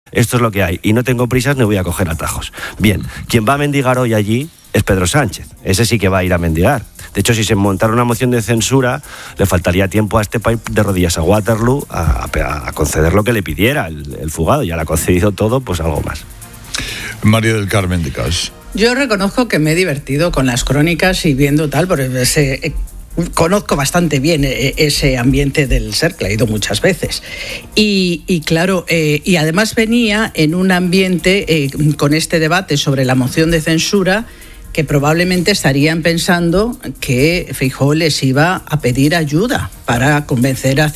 esto es lo que hay, y no tengo prisas ni voy a coger atajos. Bien, quien va a mendigar hoy allí es Pedro Sánchez, ese sí que va a ir a mendigar. De hecho, si se montara una moción de censura, le faltaría tiempo a este país de rodillas a Waterloo a conceder lo que le pidiera el fugado. Ya le ha concedido todo, pues algo más. María del Carmen de Cas. Yo reconozco que me he divertido con las crónicas y viendo tal, porque conozco bastante bien ese ambiente del CERC, he ido muchas veces. Y claro, y además venía en un ambiente con este debate sobre la moción de censura, que probablemente estarían pensando que Feijóo les iba a pedir ayuda para convencer a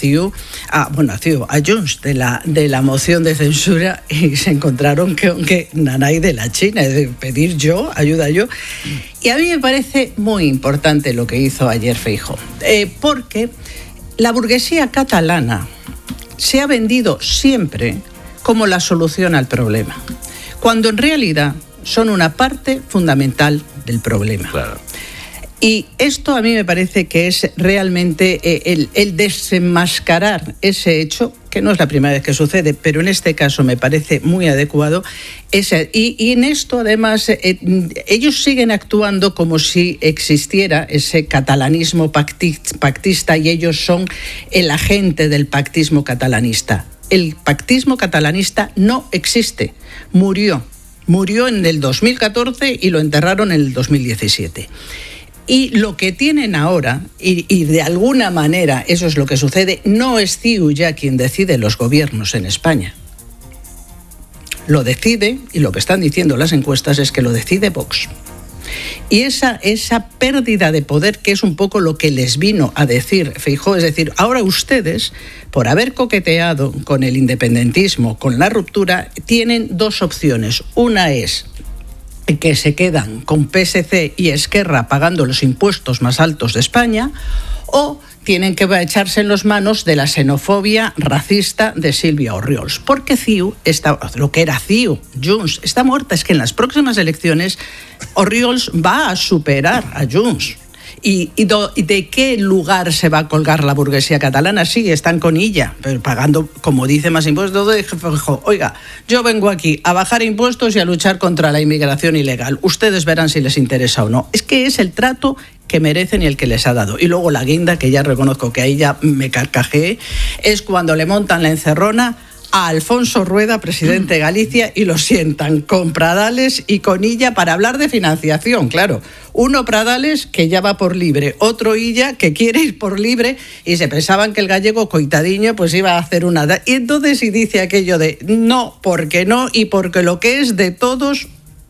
Junts de la moción de censura, y se encontraron que nanay de la China, es decir, pedir ayuda yo. Y a mí me parece muy importante lo que hizo ayer Feijóo, porque la burguesía catalana se ha vendido siempre como la solución al problema, cuando en realidad son una parte fundamental del problema. Claro. Y esto a mí me parece que es realmente el desenmascarar ese hecho, que no es la primera vez que sucede, pero en este caso me parece muy adecuado. Y en esto, además, ellos siguen actuando como si existiera ese catalanismo pactista, y ellos son el agente del pactismo catalanista. El pactismo catalanista no existe, murió en el 2014 y lo enterraron en el 2017. Y lo que tienen ahora, y de alguna manera eso es lo que sucede, no es CiU ya quien decide los gobiernos en España. Lo decide, y lo que están diciendo las encuestas es que lo decide Vox. Y esa pérdida de poder, que es un poco lo que les vino a decir Feijóo, es decir, ahora ustedes, por haber coqueteado con el independentismo, con la ruptura, tienen dos opciones. Una es que se quedan con PSC y Esquerra pagando los impuestos más altos de España, o tienen que echarse en las manos de la xenofobia racista de Sílvia Orriols. Porque CiU, lo que era CiU, Junts, está muerta. Es que en las próximas elecciones Orriols va a superar a Junts. ¿Y de qué lugar se va a colgar la burguesía catalana? Sí, están con ella, pero pagando, como dice, más impuestos. Oiga, yo vengo aquí a bajar impuestos y a luchar contra la inmigración ilegal. Ustedes verán si les interesa o no. Es que es el trato que merecen y el que les ha dado. Y luego la guinda, que ya reconozco que ahí ya me carcajeé, es cuando le montan la encerrona a Alfonso Rueda, presidente de Galicia, y lo sientan con Pradales y con Illa para hablar de financiación. Claro, uno Pradales, que ya va por libre, otro Illa, que quiere ir por libre, y se pensaban que el gallego, coitadiño, pues iba a hacer una... Y entonces y dice aquello de no, porque no, y porque lo que es de todos...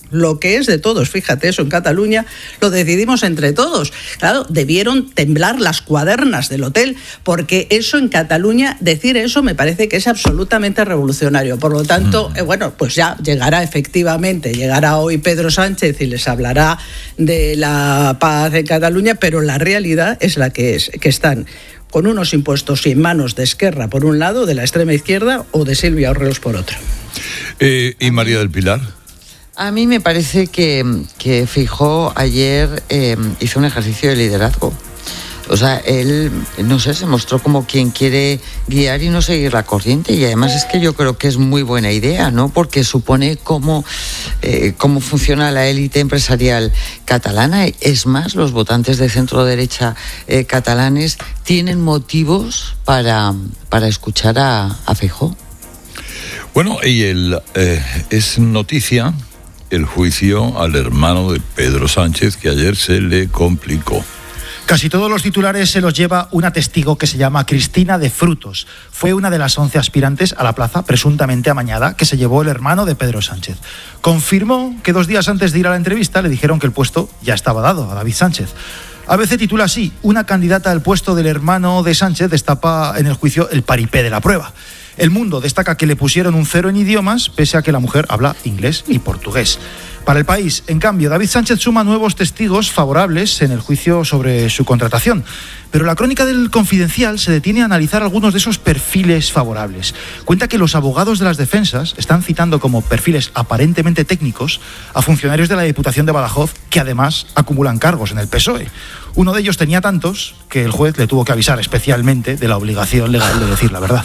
fíjate, eso en Cataluña lo decidimos entre todos. Claro, debieron temblar las cuadernas del hotel, porque eso en Cataluña, decir eso me parece que es absolutamente revolucionario. Por lo tanto, pues ya llegará hoy Pedro Sánchez y les hablará de la paz en Cataluña, pero la realidad es la que es, que están con unos impuestos en manos de Esquerra por un lado, de la extrema izquierda, o de Sílvia Orriols por otro. ¿Y María del Pilar? A mí me parece que Feijóo ayer hizo un ejercicio de liderazgo. O sea, él, no sé, se mostró como quien quiere guiar y no seguir la corriente. Y además es que yo creo que es muy buena idea, ¿no? Porque supone cómo funciona la élite empresarial catalana. Es más, los votantes de centro-derecha catalanes tienen motivos para escuchar a Feijóo. Bueno, y es noticia el juicio al hermano de Pedro Sánchez, que ayer se le complicó. Casi todos los titulares se los lleva una testigo que se llama Cristina de Frutos. Fue una de las 11 aspirantes a la plaza presuntamente amañada que se llevó el hermano de Pedro Sánchez. Confirmó que 2 días antes de ir a la entrevista le dijeron que el puesto ya estaba dado a David Sánchez. ABC titula así: una candidata al puesto del hermano de Sánchez destapa en el juicio el paripé de la prueba. El Mundo destaca que le pusieron un 0 en idiomas, pese a que la mujer habla inglés y portugués. Para El País, en cambio, David Sánchez suma nuevos testigos favorables en el juicio sobre su contratación. Pero la crónica del Confidencial se detiene a analizar algunos de esos perfiles favorables. Cuenta que los abogados de las defensas están citando como perfiles aparentemente técnicos a funcionarios de la Diputación de Badajoz que además acumulan cargos en el PSOE. Uno de ellos tenía tantos que el juez le tuvo que avisar especialmente de la obligación legal de decir la verdad.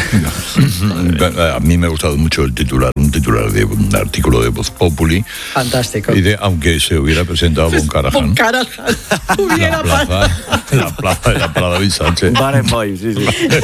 A mí me ha gustado mucho un titular de un artículo de Voz Populi. Fantástico. Y aunque se hubiera presentado Boncarajan. La plaza era para David Sánchez. Barenboim, sí.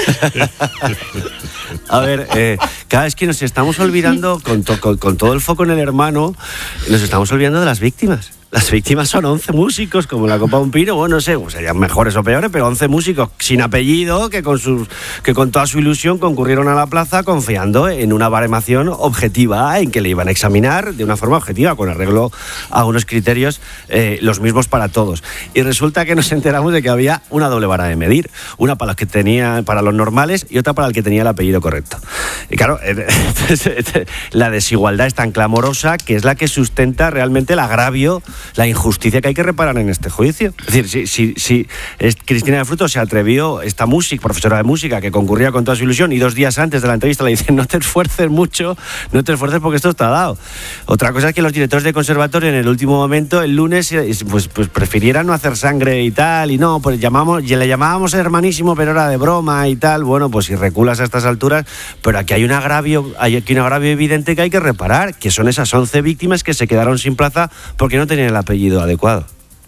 A ver, cada vez que nos estamos olvidando, con todo el foco en el hermano, nos estamos olvidando de las víctimas. Las víctimas son 11 músicos, como la Copa de un Pino, bueno, no sé, serían mejores o peores, pero 11 músicos sin apellido que con toda su ilusión concurrieron a la plaza confiando en una baremación objetiva, en que le iban a examinar de una forma objetiva, con arreglo a unos criterios los mismos para todos. Y resulta que nos enteramos de que había una doble vara de medir, una para los que tenía, para los normales, y otra para el que tenía el apellido correcto. Y claro, la desigualdad es tan clamorosa que es la que sustenta realmente el agravio, la injusticia que hay que reparar en este juicio. Es decir, si Cristina de Frutos se atrevió, esta profesora de música que concurría con toda su ilusión, y 2 días antes de la entrevista le dicen: no te esfuerces mucho, no te esfuerces porque esto está dado. Otra cosa es que los directores de conservatorio en el último momento, el lunes, pues prefirieran no hacer sangre y tal, y no, pues le llamábamos hermanísimo, pero era de broma y tal. Bueno, pues si reculas a estas alturas, pero aquí hay un agravio evidente que hay que reparar, que son esas 11 víctimas que se quedaron sin plaza porque no tenían el apellido adecuado.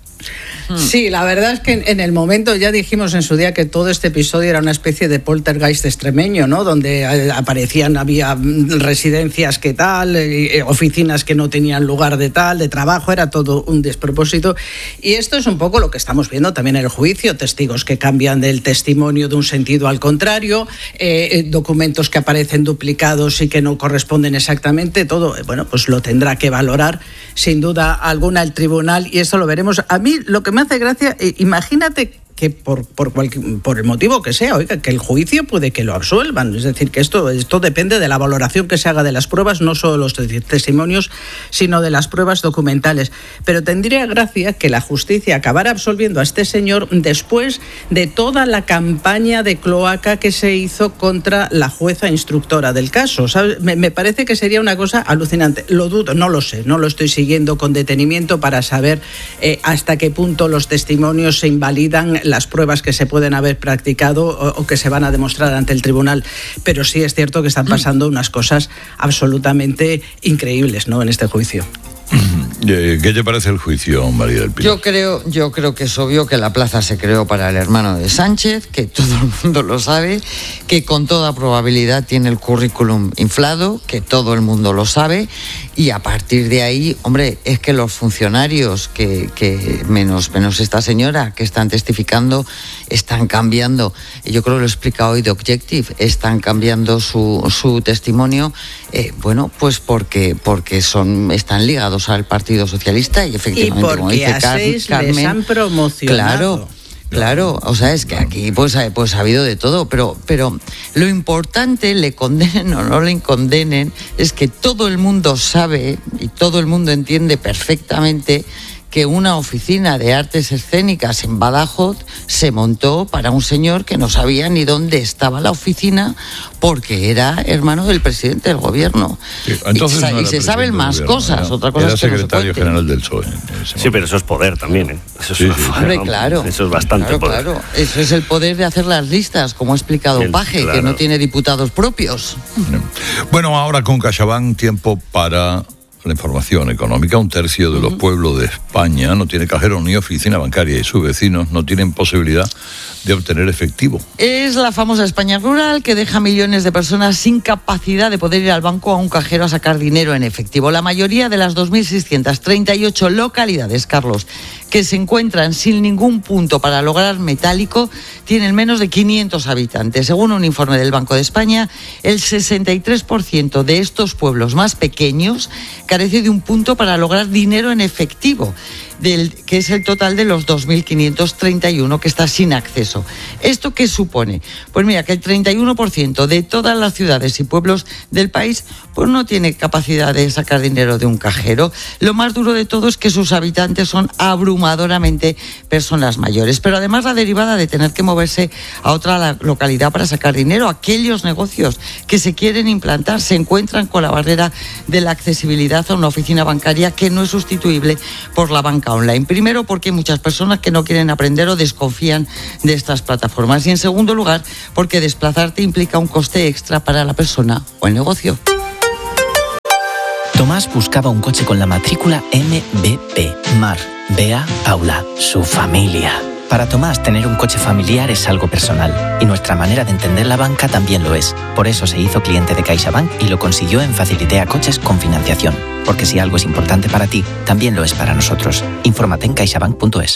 Sí, la verdad es que en el momento, ya dijimos en su día que todo este episodio era una especie de poltergeist extremeño, ¿no? Donde había residencias que tal, oficinas que no tenían lugar de trabajo, era todo un despropósito. Y esto es un poco lo que estamos viendo también en el juicio: testigos que cambian del testimonio de un sentido al contrario, documentos que aparecen duplicados y que no corresponden exactamente, todo, bueno, pues lo tendrá que valorar sin duda alguna el tribunal, y eso lo veremos. A mí lo que me hace gracia, imagínate que por el motivo que sea, oiga, que el juicio puede que lo absuelvan. Es decir, que esto depende de la valoración que se haga de las pruebas, no solo los testimonios, sino de las pruebas documentales. Pero tendría gracia que la justicia acabara absolviendo a este señor después de toda la campaña de cloaca que se hizo contra la jueza instructora del caso. ¿Sabes? Me parece que sería una cosa alucinante. Lo dudo, no lo sé, no lo estoy siguiendo con detenimiento para saber hasta qué punto los testimonios se invalidan, las pruebas que se pueden haber practicado o que se van a demostrar ante el tribunal, pero sí es cierto que están pasando unas cosas absolutamente increíbles, ¿no?, en este juicio. ¿Qué te parece el juicio, María del Pino? Yo creo que es obvio que la plaza se creó para el hermano de Sánchez, que todo el mundo lo sabe, que con toda probabilidad tiene el currículum inflado, que todo el mundo lo sabe, y a partir de ahí, hombre, es que los funcionarios que menos esta señora que están testificando están cambiando. Yo creo que lo explica hoy The Objective, están cambiando su testimonio, bueno, pues porque están ligados al Partido Socialista y efectivamente, y porque como dice a 6 Carmen, les han promocionado. Claro, o sea, es que aquí pues ha habido de todo, pero lo importante, le condenen o no le condenen, es que todo el mundo sabe y todo el mundo entiende perfectamente que una oficina de artes escénicas en Badajoz se montó para un señor que no sabía ni dónde estaba la oficina porque era hermano del presidente del gobierno. Sí, entonces y se saben más cosas. Otra cosa era es que secretario no se general del PSOE. Sí, pero eso es poder también, ¿eh? Eso es Hombre, claro. Eso es bastante poder. Claro. Eso es el poder de hacer las listas, como ha explicado Paje, que no tiene diputados propios. Bueno, ahora con CaixaBank, tiempo para la información económica. 1/3 de los pueblos de España no tiene cajero ni oficina bancaria y sus vecinos no tienen posibilidad de obtener efectivo. Es la famosa España rural que deja millones de personas sin capacidad de poder ir al banco o a un cajero a sacar dinero en efectivo. La mayoría de las 2.638 localidades, Carlos, que se encuentran sin ningún punto para lograr metálico, tienen menos de 500 habitantes. Según un informe del Banco de España, el 63% de estos pueblos más pequeños carece de un punto para lograr dinero en efectivo. que es el total de los 2.531 que está sin acceso. ¿Esto qué supone? Pues mira, que el 31% de todas las ciudades y pueblos del país pues no tiene capacidad de sacar dinero de un cajero. Lo más duro de todo es que sus habitantes son abrumadoramente personas mayores. Pero además la derivada de tener que moverse a otra localidad para sacar dinero, aquellos negocios que se quieren implantar se encuentran con la barrera de la accesibilidad a una oficina bancaria que no es sustituible por la banca online. Primero, porque hay muchas personas que no quieren aprender o desconfían de estas plataformas. Y en segundo lugar, porque desplazarte implica un coste extra para la persona o el negocio. Tomás buscaba un coche con la matrícula MBP. Mar, Bea, Paula, su familia. Para Tomás, tener un coche familiar es algo personal. Y nuestra manera de entender la banca también lo es. Por eso se hizo cliente de CaixaBank y lo consiguió en Facilitea Coches con financiación. Porque si algo es importante para ti, también lo es para nosotros. Infórmate en caixabank.es.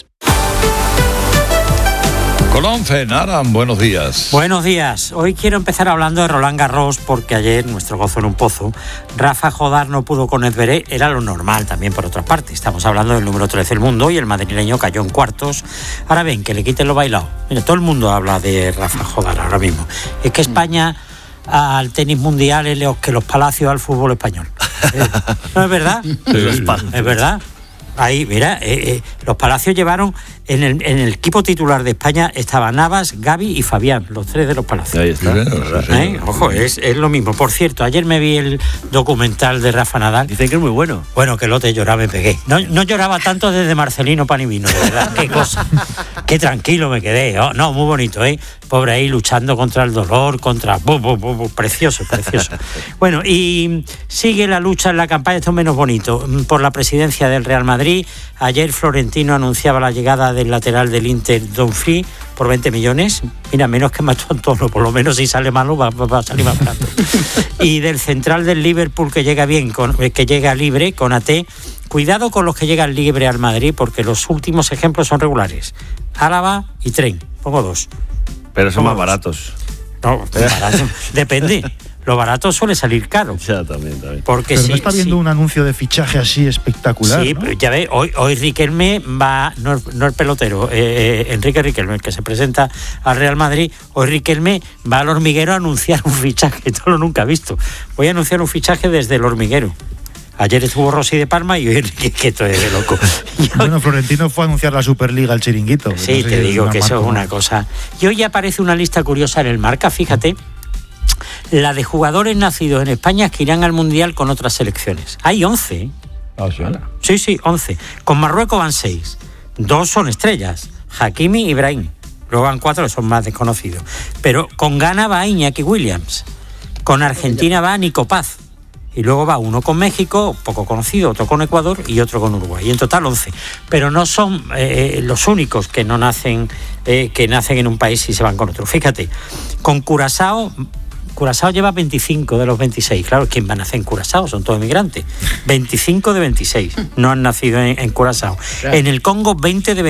Colón Fenaran, buenos días. Buenos días. Hoy quiero empezar hablando de Roland Garros porque ayer, nuestro gozo en un pozo, Rafa Jodar no pudo con Edberé, era lo normal también por otra parte. Estamos hablando del número 13 del mundo y el madrileño cayó en cuartos. Ahora ven, que le quiten lo bailado. Mira, todo el mundo habla de Rafa Jodar ahora mismo. Es que España al tenis mundial es que los Palacios al fútbol español. ¿No es verdad? Sí. Es verdad. Ahí, mira, los Palacios llevaron, en el equipo titular de España estaban Navas, Gavi y Fabián, los tres de los Palacios. Ahí está. Ojo, es lo mismo. Por cierto, ayer me vi el documental de Rafa Nadal. Dicen que es muy bueno. Bueno, que lote lloraba, me pegué. No lloraba tanto desde Marcelino Panivino, de verdad. Qué cosa. Qué tranquilo me quedé. Oh, no, muy bonito, ¿eh? Pobre ahí luchando contra el dolor, precioso. Bueno, y sigue la lucha en la campaña, esto es menos bonito, por la presidencia del Real Madrid. Ayer Florentino anunciaba la llegada del lateral del Inter, Dumfries, por 20 millones. Mira, menos que Macho Antonio, por lo menos si sale malo va a salir más barato. Y del central del Liverpool que llega bien, que llega libre con AT. Cuidado con los que llegan libre al Madrid, porque los últimos ejemplos son regulares. Álava y Tren, pongo dos. Pero son más baratos. No, barato. Depende. Lo barato suele salir caro. Ya, también. Porque pero sí, no está viendo un anuncio de fichaje así espectacular, sí, ¿no? Ya ve, hoy Riquelme va, no el pelotero, Enrique Riquelme, el que se presenta al Real Madrid, hoy Riquelme va al Hormiguero a anunciar un fichaje, esto lo nunca he visto. Voy a anunciar un fichaje desde el Hormiguero. Ayer estuvo Rossi de Palma y hoy que esto es de loco. Bueno, Florentino fue a anunciar la Superliga al Chiringuito. Sí, no sé, te digo que eso es una cosa. Y hoy aparece una lista curiosa en el Marca, fíjate, la de jugadores nacidos en España que irán al Mundial con otras selecciones. Hay 11. ¿Ah, sí? Sí, 11. Con Marruecos van 6. 2 son estrellas, Hakimi y Ibrahim. Luego van 4 que son más desconocidos. Pero con Ghana va Iñaki Williams. Con Argentina va Nico Paz. Y luego va uno con México, poco conocido, otro con Ecuador y otro con Uruguay. Y en total 11. Pero no son los únicos que no nacen, que nacen en un país y se van con otro. Fíjate, con Curazao lleva 25 de los 26. Claro, ¿quién va a nacer en Curazao? Son todos inmigrantes. 25 de 26 no han nacido en Curazao. Claro. En el Congo, 20 de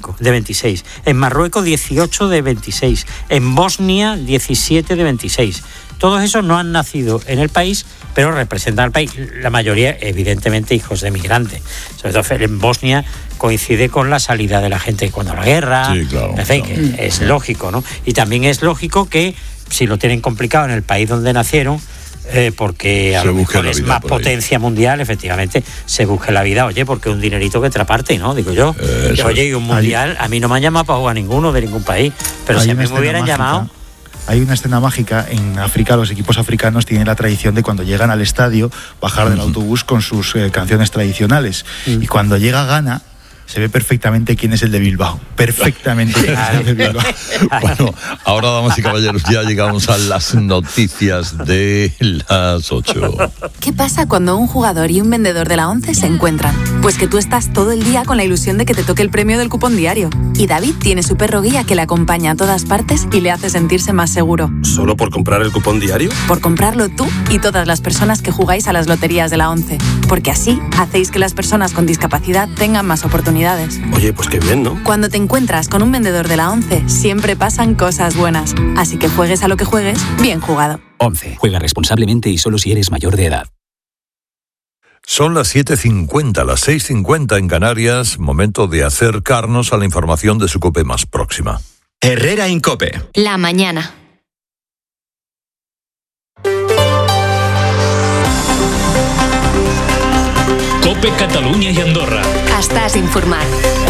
26. En Marruecos, 18 de 26. En Bosnia, 17 de 26. Todos esos no han nacido en el país, pero representan al país. La mayoría, evidentemente, hijos de migrantes. Sobre todo en Bosnia coincide con la salida de la gente cuando la guerra. Sí, claro. En fin, claro. Que es lógico, ¿no? Y también es lógico que si lo tienen complicado en el país donde nacieron, porque a lo mejor es más potencia mundial, efectivamente, se busque la vida, oye, porque un dinerito que te aparte, ¿no? Digo yo. Oye, y un mundial, a mí no me han llamado para jugar ninguno de ningún país, pero si a mí me hubieran llamado... Hay una escena mágica, en África los equipos africanos tienen la tradición de cuando llegan al estadio bajar del autobús con sus canciones tradicionales. Y cuando llega Ghana, se ve perfectamente quién es el de Bilbao. Perfectamente quién es el de Bilbao. Bueno, ahora, damas y caballeros, ya llegamos a las noticias de las 8. ¿Qué pasa cuando un jugador y un vendedor de la ONCE se encuentran? Pues que tú estás todo el día con la ilusión de que te toque el premio del cupón diario. Y David tiene su perro guía que le acompaña a todas partes y le hace sentirse más seguro. ¿Solo por comprar el cupón diario? Por comprarlo tú y todas las personas que jugáis a las loterías de la ONCE. Porque así hacéis que las personas con discapacidad tengan más oportunidades. Oye, pues qué bien, ¿no? Cuando te encuentras con un vendedor de la ONCE, siempre pasan cosas buenas. Así que juegues a lo que juegues, bien jugado. ONCE. Juega responsablemente y solo si eres mayor de edad. Son las 7:50, las 6:50 en Canarias, momento de acercarnos a la información de su COPE más próxima. Herrera Incope. La mañana. COPE Catalunya i Andorra. Estàs informat.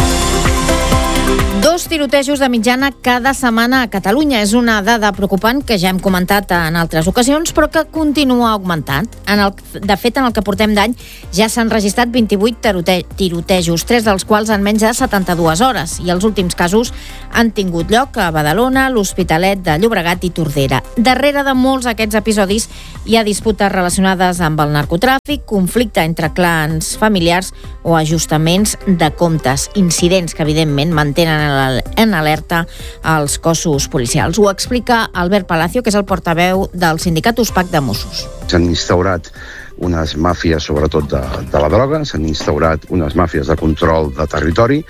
2 tirotejos de mitjana cada setmana a Catalunya. És una dada preocupant que ja hem comentat en altres ocasions, però que continua augmentant. De fet, en el que portem d'any ja s'han registrat 28 tirotejos, 3 dels quals en menys de 72 hores. I els últims casos han tingut lloc a Badalona, l'Hospitalet de Llobregat i Tordera. Darrere de molts d'aquests episodis hi ha disputes relacionades amb el narcotràfic, conflicte entre clans familiars o ajustaments de comptes. Incidents que, evidentment, mantenen en alerta als cossos policials. Ho explica Albert Palacio, que és el portaveu del sindicat USPAC de Mossos. S'han instaurat unes màfies, sobretot de la droga, s'han instaurat unes màfies de control de territori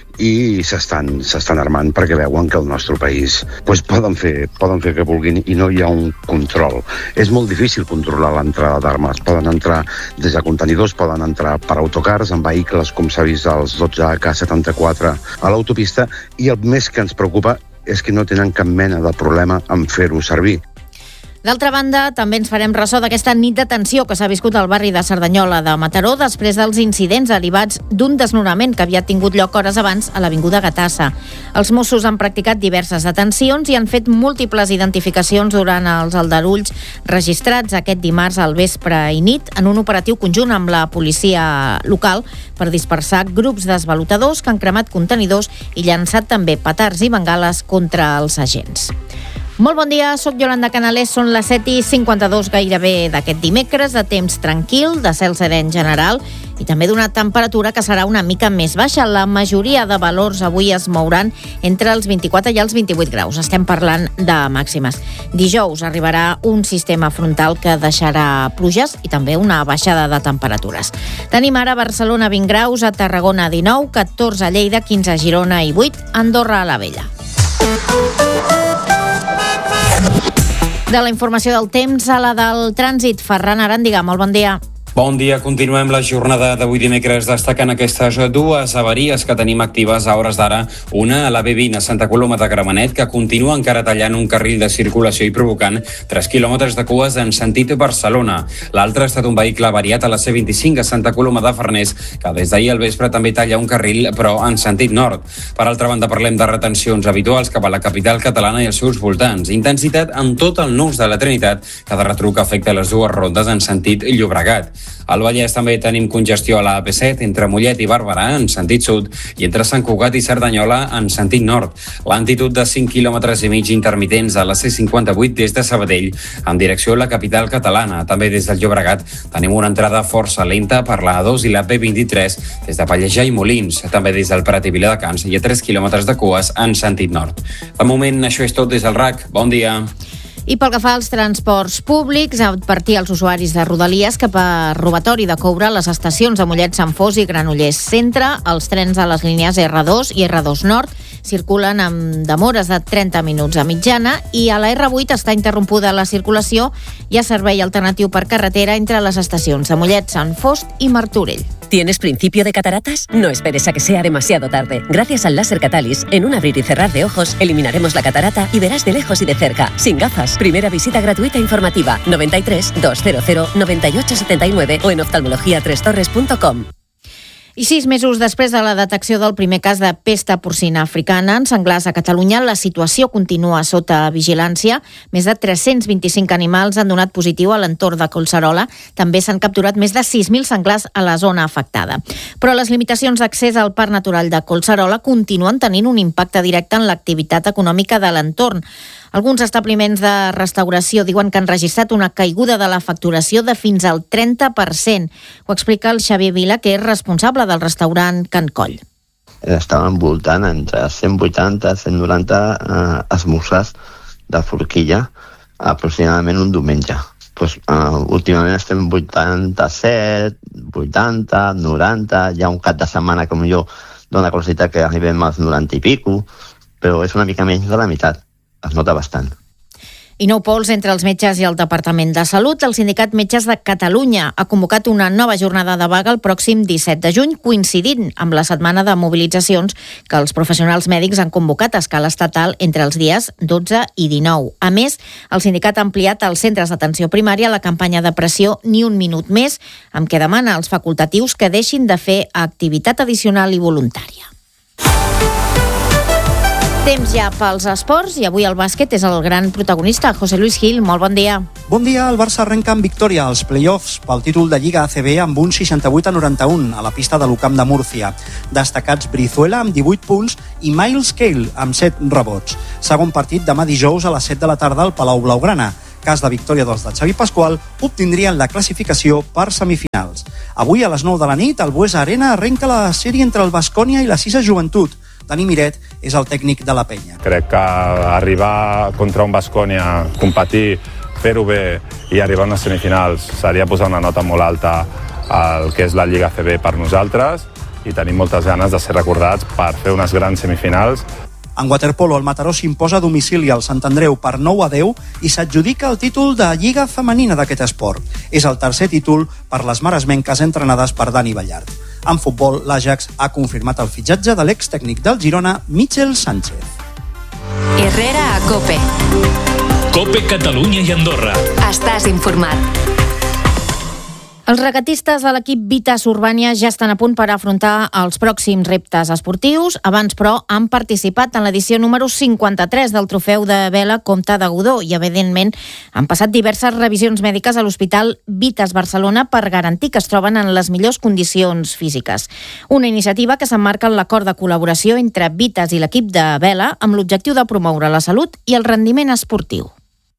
i s'estan armant perquè veuen que el nostre país poden fer que vulguin i no hi ha un control. És molt difícil controlar l'entrada d'armes. Poden entrar des de contenidors, poden entrar per autocars, en vehicles, com s'ha vist els 12AK-74 a l'autopista, i el més que ens preocupa és que no tenen cap mena de problema en fer-ho servir. D'altra banda, també ens farem ressò d'aquesta nit de tensió que s'ha viscut al barri de Cerdanyola de Mataró després dels incidents derivats d'un desnonament que havia tingut lloc hores abans a l'Avinguda Gatassa. Els Mossos han practicat diverses detencions i han fet múltiples identificacions durant els aldarulls registrats aquest dimarts al vespre i nit en un operatiu conjunt amb la policia local per dispersar grups d'esvalotadors que han cremat contenidors i llançat també petards i bengales contra els agents. Molt bon dia, soc Yolanda Canalés, són les 7:52 gairebé d'aquest dimecres, de temps tranquil, de cel serè en general i també d'una temperatura que serà una mica més baixa. La majoria de valors avui es mouran entre els 24 i els 28 graus. Estem parlant de màximes. Dijous arribarà un sistema frontal que deixarà pluges i també una baixada de temperatures. Tenim ara a Barcelona 20 graus, a Tarragona 19, 14 a Lleida, 15 a Girona i 8 a Andorra a la Vella. De la informació del temps a la del trànsit, Ferran Aràndiga, molt bon dia. Bon dia, continuem la jornada d'avui dimecres destacant aquestes 2 avaries que tenim actives a hores d'ara. Una a la B20 a Santa Coloma de Gramenet, que continua encara tallant un carril de circulació i provocant 3 quilòmetres de cues en sentit Barcelona. L'altra ha estat un vehicle avariat a la C25 a Santa Coloma de Farners, que des d'ahir al vespre també talla un carril, però en sentit nord. Per altra banda, parlem de retencions habituals cap a la capital catalana i els seus voltants. Intensitat en tot el nus de la Trinitat, que de retruc afecta les 2 rondes en sentit Llobregat. Al Vallès també tenim congestió a la AP7 entre Mollet i Barberà en sentit sud i entre Sant Cugat i Cerdanyola en sentit nord. Lentitud de 5 quilòmetres i mig intermitents a la C58 des de Sabadell en direcció a la capital catalana. També des del Llobregat tenim una entrada força lenta per la A2 i la P23 des de Pallejà i Molins. També des del Prat i Viladecans hi ha 3 quilòmetres de cues en sentit nord. De moment, això és tot des del RAC. Bon dia. I pel que fa als transports públics, advertir als usuaris de Rodalies que per robatori de coure a les estacions de Mollet, Sant Fos i Granollers Centre, els trens a les línies R2 i R2 Nord circulen amb demores de 30 minuts a mitjana i a la R8 està interrompuda la circulació i hi ha servei alternatiu per carretera entre les estacions de Mollet, Sant Fost i Martorell. ¿Tienes principio de cataratas? No esperes a que sea demasiado tarde. Gracias al láser Catalyst, en un abrir y cerrar de ojos, eliminaremos la catarata y verás de lejos y de cerca, sin gafas. Primera visita gratuita informativa, 93 200 98 79 o en oftalmologia3torres.com. I 6 mesos després de la detecció del primer cas de pesta porcina africana en senglars a Catalunya, la situació continua sota vigilància. Més de 325 animals han donat positiu a l'entorn de Collserola. També s'han capturat més de 6.000 senglars a la zona afectada. Però les limitacions d'accés al Parc Natural de Collserola continuen tenint un impacte directe en l'activitat econòmica de l'entorn. Alguns establiments de restauració diuen que han registrat una caiguda de la facturació de fins al 30%. Ho explica el Xavier Vila, que és responsable del restaurant Can Coll. Estaven voltant entre 180 i 190 esmorzars de forquilla aproximadament un diumenge. Últimament estem 87, 80, 90, hi ha un cap de setmana que potser dona curiositat que arribem als 90 i pico, però és una mica menys de la meitat. Es nota bastant. I nou pols entre els metges i el Departament de Salut. El Sindicat Metges de Catalunya ha convocat una nova jornada de vaga el pròxim 17 de juny, coincidint amb la setmana de mobilitzacions que els professionals mèdics han convocat a escala estatal entre els dies 12 i 19. A més, el sindicat ha ampliat als centres d'atenció primària la campanya de pressió Ni un minut més, amb què demana als facultatius que deixin de fer activitat addicional i voluntària. Temps ja pels esports i avui el bàsquet és el gran protagonista. José Luis Gil, molt bon dia. Bon dia, el Barça arrenca amb victòria als play-offs pel títol de Lliga ACB amb un 68-91 a la pista de l'UCAM de Múrcia. Destacats Brizuela amb 18 punts i Miles Cale amb 7 rebots. Segon partit demà dijous a les 7 de la tarda al Palau Blaugrana. Cas de victòria dels de Xavi Pasqual, obtindrien la classificació per semifinals. Avui a les 9 de la nit, al Buesa Arena arrenca la sèrie entre el Baskonia i la Sisa Joventut. Dani Miret és el tècnic de la penya. Crec que arribar contra un Baskonia, competir, fer-ho bé i arribar a unes semifinals seria posar una nota molt alta al que és la Lliga ACB per nosaltres i tenim moltes ganes de ser recordats per fer unes grans semifinals. En waterpolo, el Mataró s'imposa a domicili al Sant Andreu per 9-10 i s'adjudica el títol de Lliga Femenina d'aquest esport. És el tercer títol per les maresmenques entrenades per Dani Ballart. En futbol, l'Ajax ha confirmat el fitxatge de l'extècnic del Girona, Michel Sánchez. Herrera a COPE. COPE Catalunya i Andorra. Estàs informat. Els regatistes de l'equip Vitas Urbania ja estan a punt per afrontar els pròxims reptes esportius. Abans, però, han participat en l'edició número 53 del Trofeu de Vela Comte de Godó i, evidentment, han passat diverses revisions mèdiques a l'Hospital Vitas Barcelona per garantir que es troben en les millors condicions físiques. Una iniciativa que s'emmarca en l'acord de col·laboració entre Vitas i l'equip de Vela amb l'objectiu de promoure la salut i el rendiment esportiu.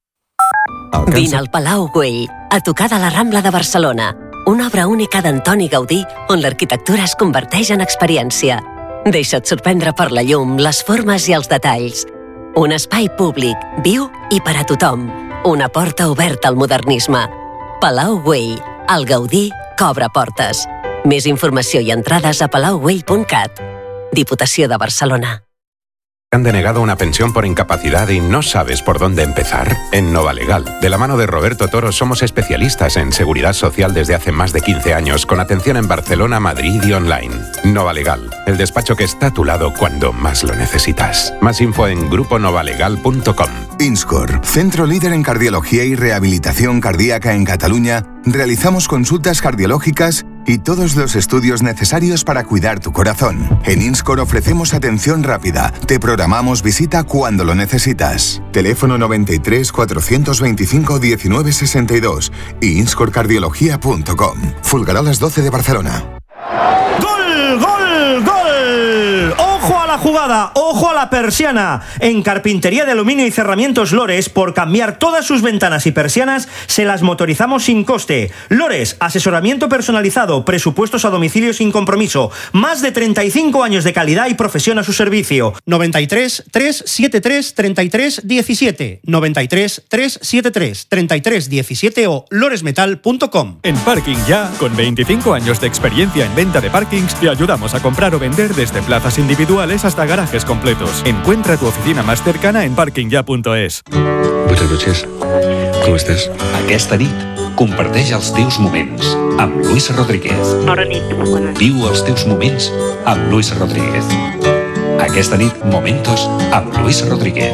Vine al Palau Güell, a tocar de la Rambla de Barcelona, una obra única d'Antoni Gaudí on l'arquitectura es converteix en experiència. Deixa't sorprendre per la llum, les formes i els detalls. Un espai públic, viu i per a tothom. Una porta oberta al modernisme. Palau Güell, el Gaudí que obre portes. Més informació i entrades a palaugüell.cat. Diputació de Barcelona. ¿Han denegado una pensión por incapacidad y no sabes por dónde empezar? En Novalegal, de la mano de Roberto Toro, somos especialistas en seguridad social desde hace más de 15 años, con atención en Barcelona, Madrid y online. Novalegal, el despacho que está a tu lado cuando más lo necesitas. Más info en gruponovalegal.com. Inscor, centro líder en cardiología y rehabilitación cardíaca en Cataluña, realizamos consultas cardiológicas y todos los estudios necesarios para cuidar tu corazón. En Inscor ofrecemos atención rápida. Te programamos visita cuando lo necesitas. Teléfono 93 425 1962 y inscorcardiología.com. Fulgarolas 12 de Barcelona. ¡Gol, gol, gol! ¡Ojo a la jugada! ¡Ojo a la persiana! En Carpintería de Aluminio y Cerramientos Lores, por cambiar todas sus ventanas y persianas, se las motorizamos sin coste. Lores, asesoramiento personalizado, presupuestos a domicilio sin compromiso. Más de 35 años de calidad y profesión a su servicio. 93 373 33 17. 93 373 33 17 o loresmetal.com. En Parking Ya, con 25 años de experiencia en venta de parkings, te ayudamos a comprar o vender desde plazas individuales hasta garajes completos. Encuentra tu oficina más cercana en parkingya.es. Buenas noches. Com estàs? Aquesta nit, comparteix els teus moments amb Luis Rodríguez. Bona nit. Viu els teus moments amb Luis Rodríguez. Aquesta nit, Momentos amb Luis Rodríguez.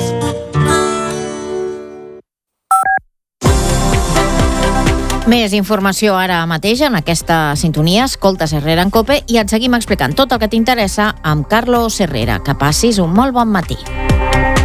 Més informació ara mateix en aquesta sintonia. Escoltes Herrera en COPE i et seguim explicant tot el que t'interessa amb Carlos Herrera. Que passis un molt bon matí.